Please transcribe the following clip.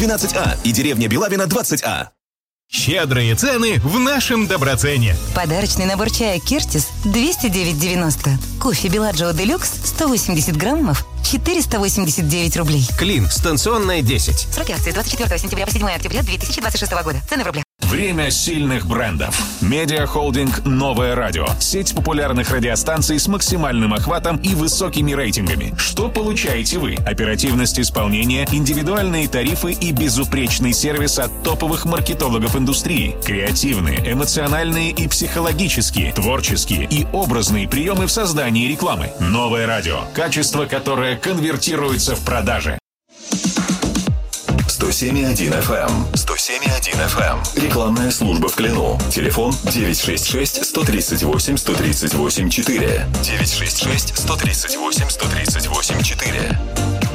12А и деревня Белавина 20А. Щедрые цены в нашем Доброцене. Подарочный набор чая «Кертис» 209,90. Кофе «Беладжио Делюкс» 180 граммов 489 рублей. Клин станционная 10. Сроки акции с 24 сентября по 7 октября 2026 года. Цены в рублях. Время сильных брендов. Медиахолдинг «Новое радио». Сеть популярных радиостанций с максимальным охватом и высокими рейтингами. Что получаете вы? Оперативность исполнения, индивидуальные тарифы и безупречный сервис от топовых маркетологов индустрии. Креативные, эмоциональные и психологические, творческие и образные приемы в создании рекламы. «Новое радио». Качество, которое конвертируется в продажи. 107,1 FM. 107,1 FM. Рекламная служба в Клину. Телефон 966-138-138-4. 966-138-138-4.